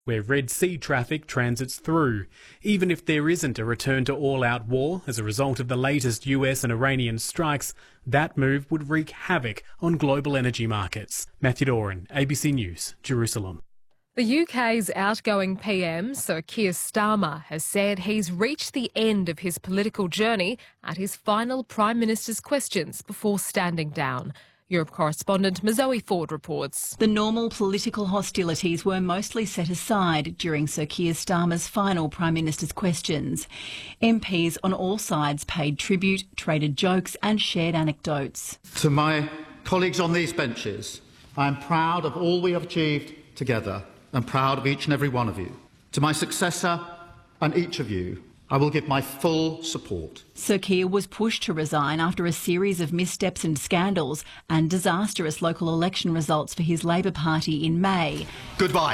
where Red Sea traffic transits through. Even if there isn't a return to all-out war as a result of the latest US and Iranian strikes, that move would wreak havoc on global energy markets. Matthew Doran, ABC News, Jerusalem. The UK's outgoing PM, Sir Keir Starmer, has said he's reached the end of his political journey at his final Prime Minister's questions before standing down. Europe correspondent Mazoe Ford reports. The normal political hostilities were mostly set aside during Sir Keir Starmer's final Prime Minister's questions. MPs on all sides paid tribute, traded jokes and shared anecdotes. To my colleagues on these benches, I am proud of all we have achieved together and proud of each and every one of you. To my successor and each of you, I will give my full support. Sir Keir was pushed to resign after a series of missteps and scandals and disastrous local election results for his Labor Party in May. Goodbye.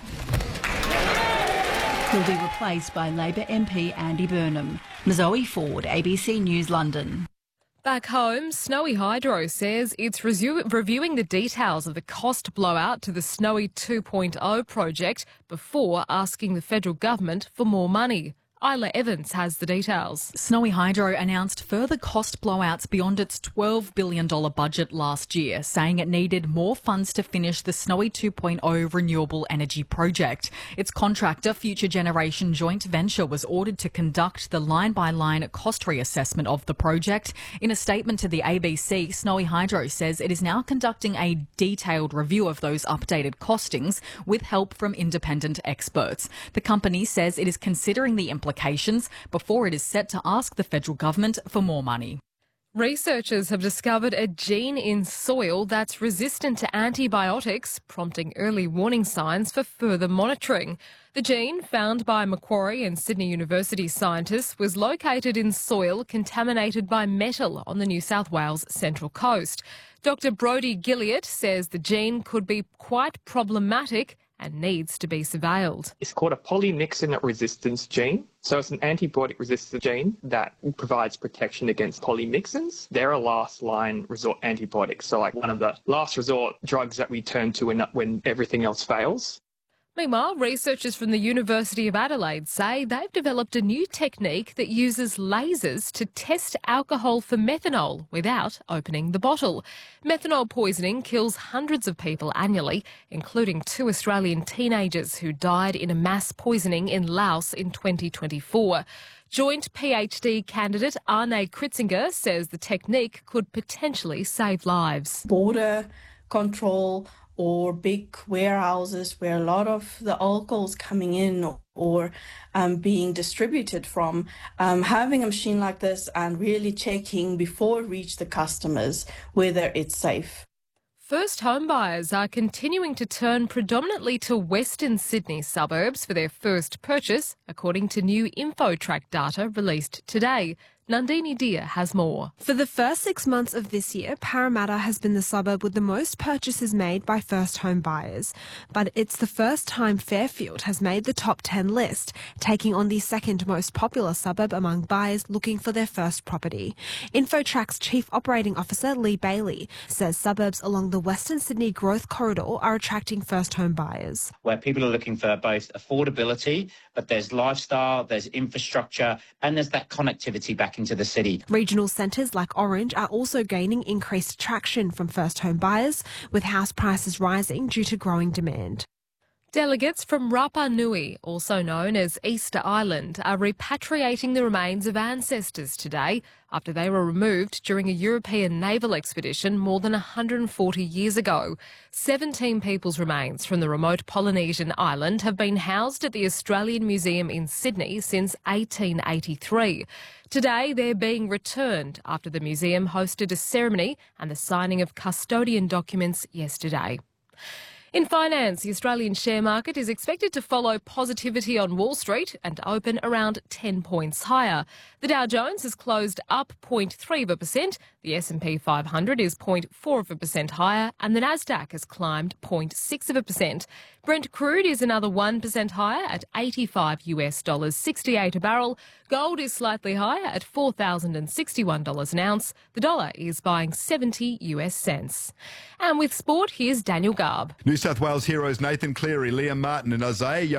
He'll be replaced by Labor MP Andy Burnham. Mazoe Ford, ABC News, London. Back home, Snowy Hydro says it's reviewing the details of the cost blowout to the Snowy 2.0 project before asking the federal government for more money. Isla Evans has the details. Snowy Hydro announced further cost blowouts beyond its $12 billion budget last year, saying it needed more funds to finish the Snowy 2.0 renewable energy project. Its contractor, Future Generation Joint Venture, was ordered to conduct the line-by-line cost reassessment of the project. In a statement to the ABC, Snowy Hydro says it is now conducting a detailed review of those updated costings with help from independent experts. The company says it is considering the implications before it is set to ask the federal government for more money. Researchers have discovered a gene in soil that's resistant to antibiotics, prompting early warning signs for further monitoring. The gene, found by Macquarie and Sydney University scientists, was located in soil contaminated by metal on the New South Wales Central Coast. Dr Brodie Gilliatt says the gene could be quite problematic and needs to be surveilled. It's called a polymyxin resistance gene. So it's an antibiotic resistant gene that provides protection against polymyxins. They're a last line resort antibiotic. So like one of the last resort drugs that we turn to when everything else fails. Meanwhile, researchers from the University of Adelaide say they've developed a new technique that uses lasers to test alcohol for methanol without opening the bottle. Methanol poisoning kills hundreds of people annually, including 2 Australian teenagers who died in a mass poisoning in Laos in 2024. Joint PhD candidate Arne Kritzinger says the technique could potentially save lives. Border control or big warehouses where a lot of the alcohol's coming in or being distributed from, having a machine like this and really checking before it reaches the customers whether it's safe. First home buyers are continuing to turn predominantly to Western Sydney suburbs for their first purchase, according to new InfoTrack data released today. Nandini Deer has more. For the first 6 months of this year, Parramatta has been the suburb with the most purchases made by first home buyers. But it's the first time Fairfield has made the top 10 list, taking on the second most popular suburb among buyers looking for their first property. InfoTrack's Chief Operating Officer Lee Bailey says suburbs along the Western Sydney growth corridor are attracting first home buyers. Where people are looking for both affordability, but there's lifestyle, there's infrastructure, and there's that connectivity back into the city. Regional centres like Orange are also gaining increased traction from first home buyers, with house prices rising due to growing demand. Delegates from Rapa Nui, also known as Easter Island, are repatriating the remains of ancestors today after they were removed during a European naval expedition more than 140 years ago. 17 people's remains from the remote Polynesian island have been housed at the Australian Museum in Sydney since 1883. Today, they're being returned after the museum hosted a ceremony and the signing of custodian documents yesterday. In finance, the Australian share market is expected to follow positivity on Wall Street and open around 10 points higher. The Dow Jones has closed up 0.3%, the S&P 500 is 0.4% higher, and the Nasdaq has climbed 0.6%. Brent crude is another 1% higher at $85.68 a barrel. Gold is slightly higher at $4,061 an ounce. The dollar is buying 70 US cents. And with sport, here's Daniel Garb. New South Wales heroes Nathan Cleary, Liam Martin and Isaiah